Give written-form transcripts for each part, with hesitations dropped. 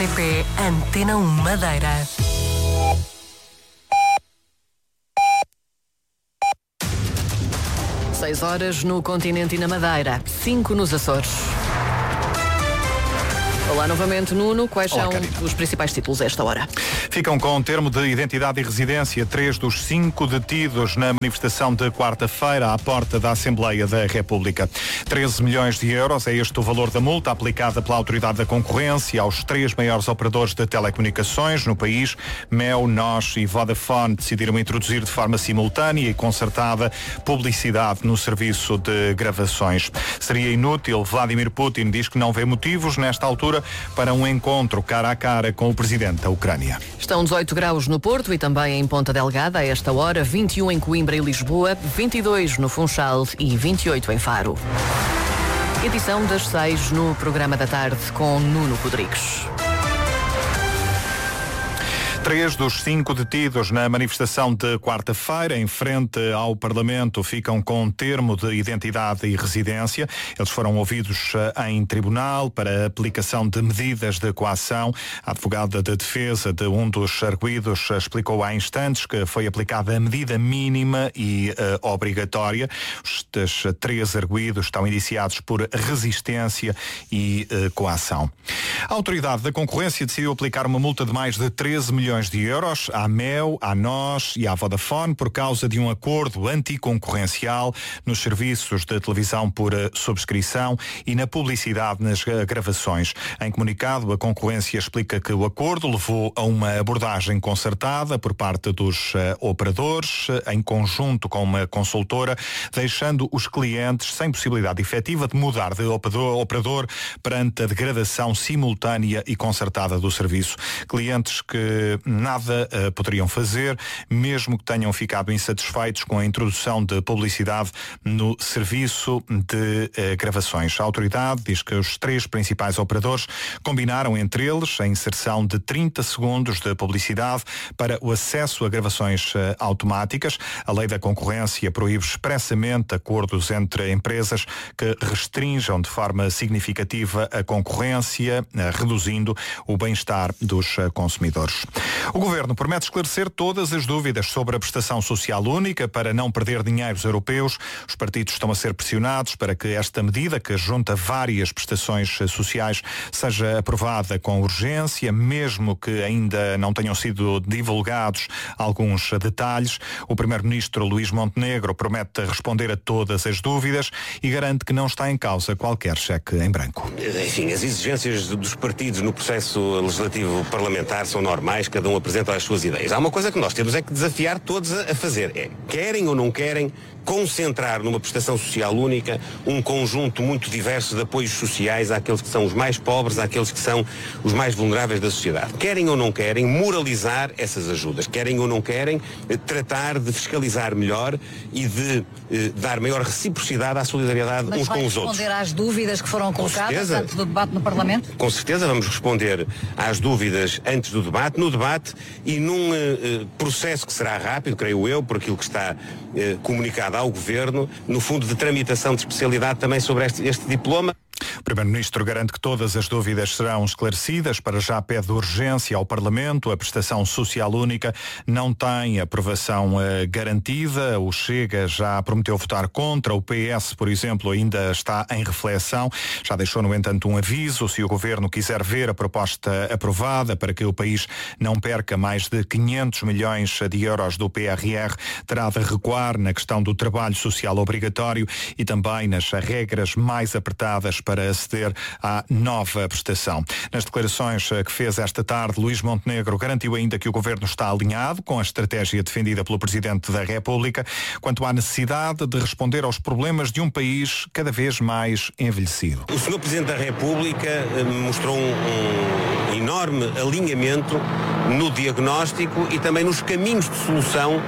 RTP Antena 1 Madeira. Seis horas no continente e na Madeira, 5 nos Açores. Olá novamente, Nuno. Quais são os principais títulos a esta hora? Ficam com termo de identidade e residência 3 dos 5 detidos na manifestação de quarta-feira à porta da Assembleia da República. 13 milhões de euros é este o valor da multa aplicada pela Autoridade da Concorrência aos 3 maiores operadores de telecomunicações no país. Mel, NOS e Vodafone decidiram introduzir de forma simultânea e concertada publicidade no serviço de gravações. Seria inútil. Vladimir Putin diz que não vê motivos nesta altura para um encontro cara a cara com o presidente da Ucrânia. Estão 18 graus no Porto e também em Ponta Delgada a esta hora, 21 em Coimbra e Lisboa, 22 no Funchal e 28 em Faro. Edição das 6 no programa da tarde com Nuno Rodrigues. 3 dos 5 detidos na manifestação de quarta-feira em frente ao Parlamento ficam com termo de identidade e residência. Eles foram ouvidos em tribunal para aplicação de medidas de coação. A advogada de defesa de um dos arguidos explicou há instantes que foi aplicada a medida mínima e obrigatória. Estes 3 arguidos estão indiciados por resistência e coação. A Autoridade da Concorrência decidiu aplicar uma multa de mais de 13 milhões de euros à Mel, à NOS e à Vodafone por causa de um acordo anticoncorrencial nos serviços de televisão por subscrição e na publicidade nas gravações. Em comunicado, a concorrência explica que o acordo levou a uma abordagem concertada por parte dos operadores, em conjunto com uma consultora, deixando os clientes sem possibilidade efetiva de mudar de operador perante a degradação simultânea e concertada do serviço. Clientes que nada poderiam fazer, mesmo que tenham ficado insatisfeitos com a introdução de publicidade no serviço de gravações. A autoridade diz que os 3 principais operadores combinaram entre eles a inserção de 30 segundos de publicidade para o acesso a gravações automáticas. A lei da concorrência proíbe expressamente acordos entre empresas que restringam de forma significativa a concorrência, reduzindo o bem-estar dos consumidores. O Governo promete esclarecer todas as dúvidas sobre a prestação social única para não perder dinheiros europeus. Os partidos estão a ser pressionados para que esta medida, que junta várias prestações sociais, seja aprovada com urgência, mesmo que ainda não tenham sido divulgados alguns detalhes. O Primeiro-Ministro Luís Montenegro promete responder a todas as dúvidas e garante que não está em causa qualquer cheque em branco. Enfim, as exigências dos partidos no processo legislativo parlamentar são normais, cada um apresenta as suas ideias. Há uma coisa que nós temos é que desafiar todos a fazer. Querem ou não querem concentrar numa prestação social única um conjunto muito diverso de apoios sociais àqueles que são os mais pobres, àqueles que são os mais vulneráveis da sociedade. Querem ou não querem moralizar essas ajudas. Querem ou não querem tratar de fiscalizar melhor e de dar maior reciprocidade à solidariedade uns com os outros. Mas vai responder às dúvidas que foram colocadas antes do debate no Parlamento? Com certeza vamos responder às dúvidas antes do debate, no debate e num processo que será rápido, creio eu, por aquilo que está comunicado ao Governo, no fundo de tramitação de especialidade também sobre este diploma. O Primeiro-Ministro garante que todas as dúvidas serão esclarecidas. Para já pede urgência ao Parlamento. A prestação social única não tem aprovação garantida. O Chega já prometeu votar contra. O PS, por exemplo, ainda está em reflexão. Já deixou, no entanto, um aviso. Se o Governo quiser ver a proposta aprovada para que o país não perca mais de 500 milhões de euros do PRR, terá de recuar na questão do trabalho social obrigatório e também nas regras mais apertadas para aceder à nova prestação. Nas declarações que fez esta tarde, Luís Montenegro garantiu ainda que o Governo está alinhado com a estratégia defendida pelo Presidente da República quanto à necessidade de responder aos problemas de um país cada vez mais envelhecido. O Sr. Presidente da República mostrou um enorme alinhamento no diagnóstico e também nos caminhos de solução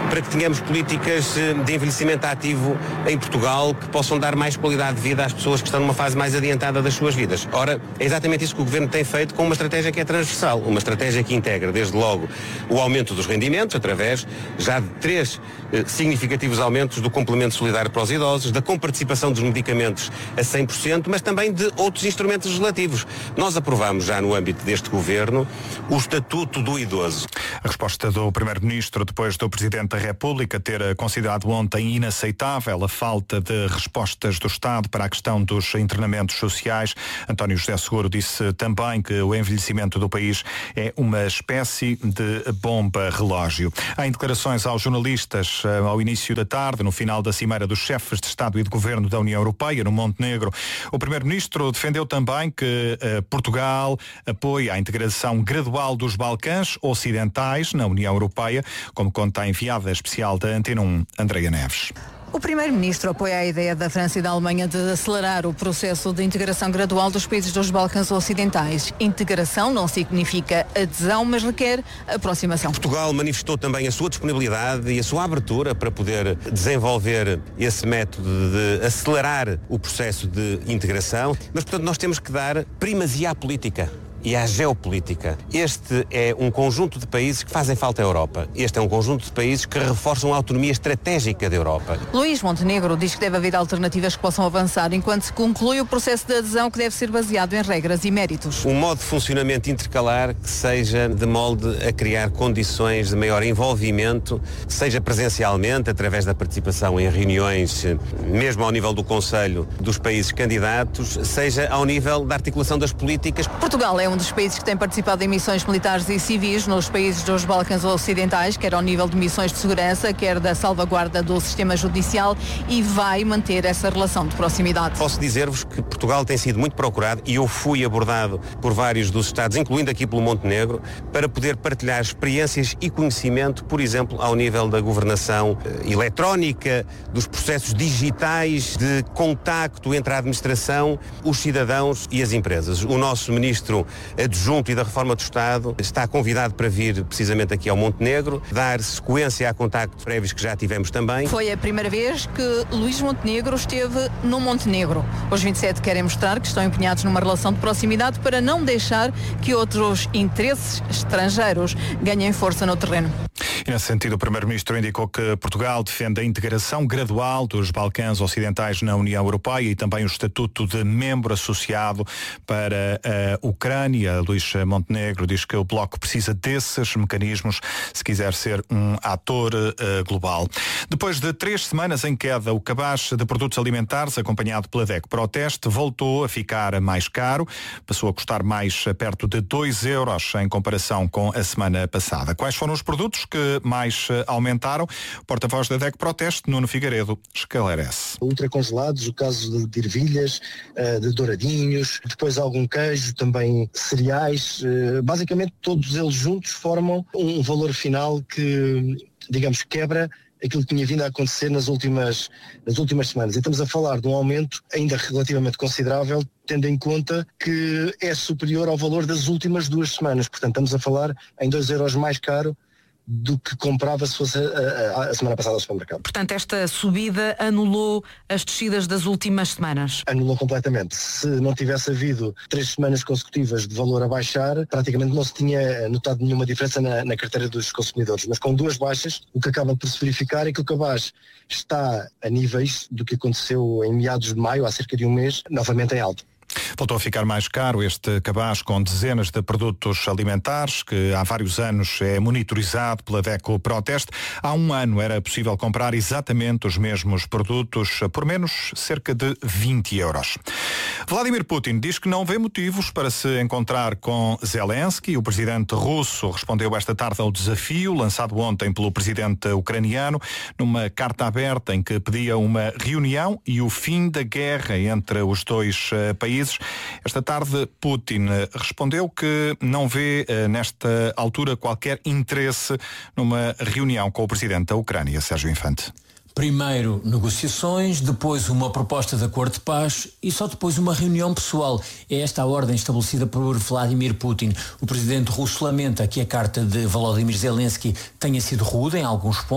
para que tenhamos políticas de envelhecimento ativo em Portugal que possam dar mais qualidade de vida às pessoas que estão numa fase mais adiantada das suas vidas. Ora, é exatamente isso que o Governo tem feito com uma estratégia que é transversal, uma estratégia que integra, desde logo, o aumento dos rendimentos, através já de 3 significativos aumentos do complemento solidário para os idosos, da comparticipação dos medicamentos a 100%, mas também de outros instrumentos legislativos. Nós aprovamos já no âmbito deste Governo o Estatuto do Idoso. A resposta do Primeiro-Ministro depois do Presidente da República ter considerado ontem inaceitável a falta de respostas do Estado para a questão dos internamentos sociais. António José Seguro disse também que o envelhecimento do país é uma espécie de bomba relógio. Em declarações aos jornalistas ao início da tarde, no final da Cimeira dos Chefes de Estado e de Governo da União Europeia, no Montenegro, o Primeiro-Ministro defendeu também que Portugal apoia a integração gradual dos Balcãs Ocidentais na União Europeia, como conta a enviada especial da Antena 1, Andreia Neves. O Primeiro-Ministro apoia a ideia da França e da Alemanha de acelerar o processo de integração gradual dos países dos Balcãs Ocidentais. Integração não significa adesão, mas requer aproximação. Portugal manifestou também a sua disponibilidade e a sua abertura para poder desenvolver esse método de acelerar o processo de integração, mas, portanto, nós temos que dar primazia à política e à geopolítica. Este é um conjunto de países que fazem falta à Europa. Este é um conjunto de países que reforçam a autonomia estratégica da Europa. Luís Montenegro diz que deve haver alternativas que possam avançar enquanto se conclui o processo de adesão, que deve ser baseado em regras e méritos. Um modo de funcionamento intercalar que seja de molde a criar condições de maior envolvimento, seja presencialmente, através da participação em reuniões, mesmo ao nível do Conselho dos países candidatos, seja ao nível da articulação das políticas. Portugal é um dos países que tem participado em missões militares e civis nos países dos Balcãs Ocidentais, quer ao nível de missões de segurança, quer da salvaguarda do sistema judicial, e vai manter essa relação de proximidade. Posso dizer-vos que Portugal tem sido muito procurado e eu fui abordado por vários dos Estados, incluindo aqui pelo Montenegro, para poder partilhar experiências e conhecimento, por exemplo, ao nível da governação eletrónica, dos processos digitais de contacto entre a administração, os cidadãos e as empresas. O nosso Ministro Adjunto e da Reforma do Estado está convidado para vir precisamente aqui ao Montenegro, dar sequência a contactos prévios que já tivemos também. Foi a primeira vez que Luís Montenegro esteve no Montenegro. Os 27 querem mostrar que estão empenhados numa relação de proximidade para não deixar que outros interesses estrangeiros ganhem força no terreno. E nesse sentido, o Primeiro-Ministro indicou que Portugal defende a integração gradual dos Balcãs Ocidentais na União Europeia e também o estatuto de membro associado para a Ucrânia. Luís Montenegro diz que o Bloco precisa desses mecanismos se quiser ser um ator global. Depois de 3 semanas em queda, o cabaz de produtos alimentares, acompanhado pela DECO Proteste, voltou a ficar mais caro. Passou a custar mais perto de 2 euros em comparação com a semana passada. Quais foram os produtos que mais aumentaram? O porta-voz da DECO Proteste, Nuno Figueiredo, esclarece. Ultracongelados, o caso de ervilhas, de douradinhos, depois algum queijo, também cereais, basicamente todos eles juntos formam um valor final que, digamos, quebra aquilo que tinha vindo a acontecer nas últimas semanas. E estamos a falar de um aumento ainda relativamente considerável, tendo em conta que é superior ao valor das últimas 2 semanas. Portanto, estamos a falar em 2 euros mais caro do que comprava se fosse a semana passada ao supermercado. Portanto, esta subida anulou as descidas das últimas semanas? Anulou completamente. Se não tivesse havido 3 semanas consecutivas de valor a baixar, praticamente não se tinha notado nenhuma diferença na carteira dos consumidores. Mas com 2 baixas, o que acaba por se verificar é que o cabaz está a níveis do que aconteceu em meados de maio, há cerca de um mês, novamente em alta. Voltou a ficar mais caro este cabaz com dezenas de produtos alimentares que há vários anos é monitorizado pela DECO Proteste. Há um ano era possível comprar exatamente os mesmos produtos por menos cerca de 20 euros. Vladimir Putin diz que não vê motivos para se encontrar com Zelensky. O presidente russo respondeu esta tarde ao desafio lançado ontem pelo presidente ucraniano numa carta aberta em que pedia uma reunião e o fim da guerra entre os dois países. Esta tarde, Putin respondeu que não vê, nesta altura, qualquer interesse numa reunião com o presidente da Ucrânia, Sérgio Infante. Primeiro negociações, depois uma proposta de acordo de paz e só depois uma reunião pessoal. É esta a ordem estabelecida por Vladimir Putin. O presidente russo lamenta que a carta de Volodymyr Zelensky tenha sido rude em alguns pontos.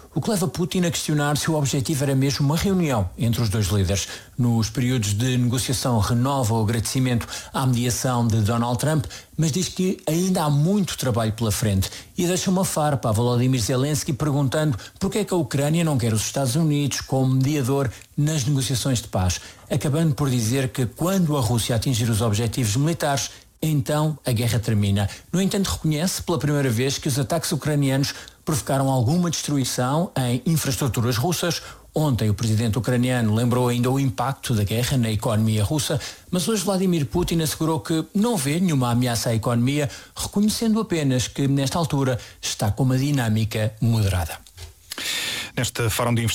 o que leva Putin a questionar se o objetivo era mesmo uma reunião entre os dois líderes. Nos períodos de negociação renova o agradecimento à mediação de Donald Trump, mas diz que ainda há muito trabalho pela frente e deixa uma farpa a Volodymyr Zelensky perguntando porque é que a Ucrânia não quer os Estados Unidos como mediador nas negociações de paz, acabando por dizer que quando a Rússia atingir os objetivos militares, então a guerra termina. No entanto, reconhece pela primeira vez que os ataques ucranianos provocaram alguma destruição em infraestruturas russas. Ontem o presidente ucraniano lembrou ainda o impacto da guerra na economia russa, mas hoje Vladimir Putin assegurou que não vê nenhuma ameaça à economia, reconhecendo apenas que nesta altura está com uma dinâmica moderada. Neste Fórum de